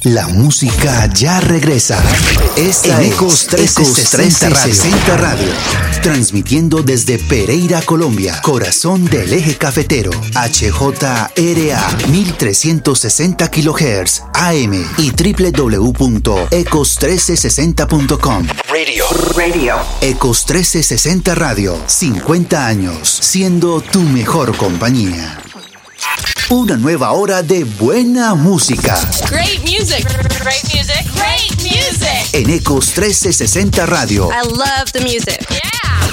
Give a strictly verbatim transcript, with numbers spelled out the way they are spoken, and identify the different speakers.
Speaker 1: La música ya regresa. Esta es Ecos trescientos sesenta Radio. Transmitiendo desde Pereira, Colombia. Corazón del eje cafetero. H J R A mil trescientos sesenta kilohertz A M y doble u doble u doble u punto ecos trescientos sesenta punto com.
Speaker 2: Radio. Radio.
Speaker 1: Ecos trescientos sesenta Radio. cincuenta años siendo tu mejor compañía. Una nueva hora de buena música.
Speaker 3: Great music. Great music. Great music.
Speaker 1: En Ecos trescientos sesenta Radio.
Speaker 3: I love the music. Yeah.